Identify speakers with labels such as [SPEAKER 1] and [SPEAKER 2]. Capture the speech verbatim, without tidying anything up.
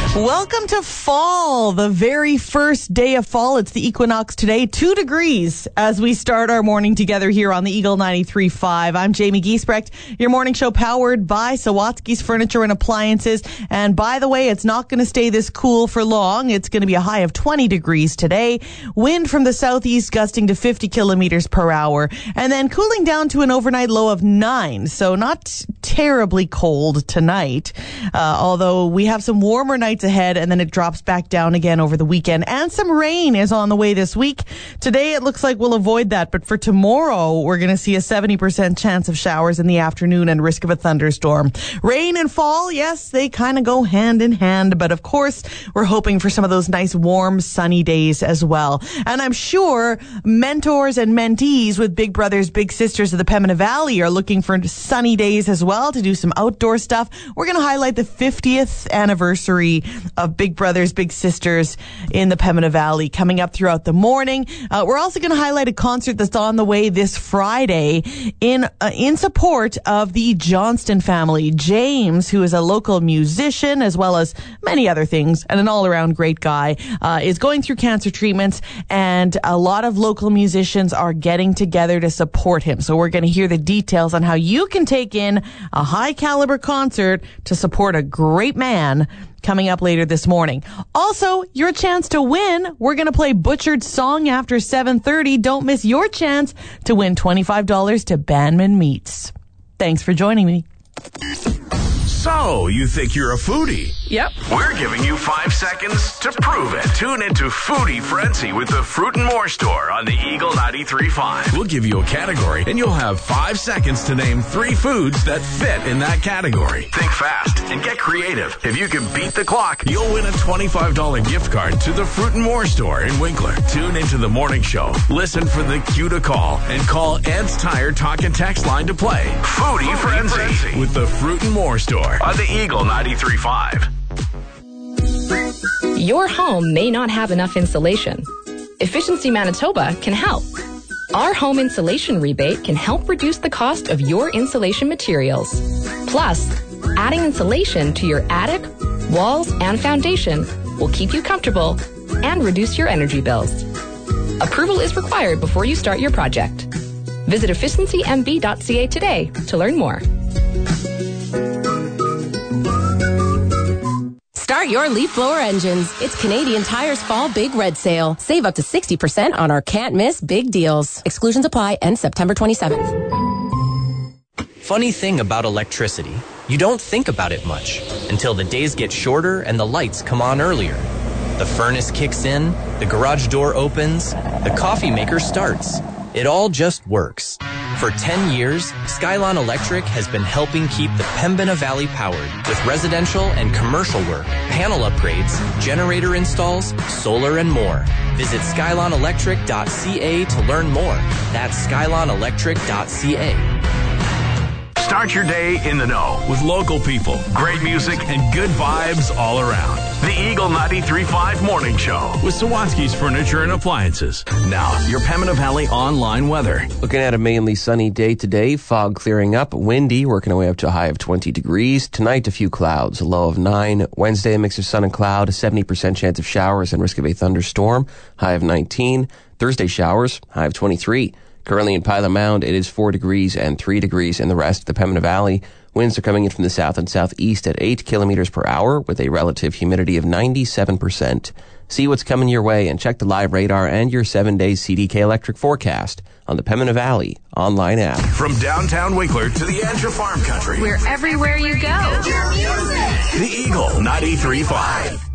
[SPEAKER 1] Welcome to fall, the very first day of fall. It's the equinox today, two degrees as we start our morning together here on the Eagle ninety-three point five. I'm Jamie Giesbrecht, your morning show powered by Sawatsky's Furniture and Appliances. And by the way, it's not going to stay this cool for long. It's going to be a high of twenty degrees today. Wind from the southeast gusting to fifty kilometers per hour. And then cooling down to an overnight low of nine. So not terribly cold tonight, uh, although we have some warmer nights ahead, and then it drops back down again over the weekend. And some rain is on the way this week. Today it looks like we'll avoid that, but for tomorrow we're going to see a seventy percent chance of showers in the afternoon and risk of a thunderstorm. Rain and fall, yes, they kind of go hand in hand, but of course we're hoping for some of those nice warm sunny days as well. And I'm sure mentors and mentees with Big Brothers Big Sisters of the Pembina Valley are looking for sunny days as well to do some outdoor stuff. We're going to highlight the fiftieth anniversary of Big Brothers Big Sisters in the Pembina Valley coming up throughout the morning. Uh, we're also going to highlight a concert that's on the way this Friday in uh, in support of the Johnston family. James, who is a local musician as well as many other things and an all-around great guy, uh, is going through cancer treatments, and a lot of local musicians are getting together to support him. So we're going to hear the details on how you can take in a high-caliber concert to support a great man coming up later this morning. Also, your chance to win. We're going to play Butchered Song after seven thirty. Don't miss your chance to win twenty-five dollars to Banman Meats. Thanks for joining me.
[SPEAKER 2] So, you think you're a foodie?
[SPEAKER 1] Yep.
[SPEAKER 2] We're giving you five seconds to prove it. Tune into Foodie Frenzy with the Fruit and More Store on the Eagle ninety-three point five. We'll give you a category, and you'll have five seconds to name three foods that fit in that category. Think fast and get creative. If you can beat the clock, you'll win a twenty-five dollars gift card to the Fruit and More Store in Winkler. Tune into the morning show. Listen for the cue to call, and call Ed's Tire Talk and Text line to play Foodie, Foodie Frenzy, Frenzy with the Fruit and More Store on the Eagle ninety-three point five.
[SPEAKER 3] Your home may not have enough insulation. Efficiency Manitoba can help. Our home insulation rebate can help reduce the cost of your insulation materials. Plus, adding insulation to your attic, walls, and foundation will keep you comfortable and reduce your energy bills. Approval is required before you start your project. Visit efficiency m b dot c a today to learn more.
[SPEAKER 4] Start your leaf blower engines. It's Canadian Tire's Fall Big Red Sale. Save up to sixty percent on our can't miss big deals. Exclusions apply. End September twenty-seventh.
[SPEAKER 5] Funny thing about electricity, you don't think about it much until the days get shorter and the lights come on earlier. The furnace kicks in, the garage door opens, the coffee maker starts. It all just works. For ten years, Skylon Electric has been helping keep the Pembina Valley powered with residential and commercial work, panel upgrades, generator installs, solar, and more. Visit skylon electric dot c a to learn more. That's skylon electric dot c a.
[SPEAKER 2] Start your day in the know with local people, great music, and good vibes all around. The Eagle ninety-three point five Morning Show with Sawatsky's Furniture and Appliances. Now, your Pembina Valley online weather.
[SPEAKER 6] Looking at a mainly sunny day today, fog clearing up, windy, working our way up to a high of twenty degrees. Tonight, a few clouds, a low of nine. Wednesday, a mix of sun and cloud, a seventy percent chance of showers and risk of a thunderstorm, high of nineteen. Thursday, showers, high of twenty-three. Currently in Pilot Mound, it is four degrees and three degrees in the rest of the Pembina Valley. Winds are coming in from the south and southeast at eight kilometers per hour with a relative humidity of ninety-seven percent. See what's coming your way and check the live radar and your seven-day C D K electric forecast on the Pembina Valley online app.
[SPEAKER 2] From downtown Winkler to the edge of farm country.
[SPEAKER 7] We're everywhere you go.
[SPEAKER 2] The Eagle ninety-three point five.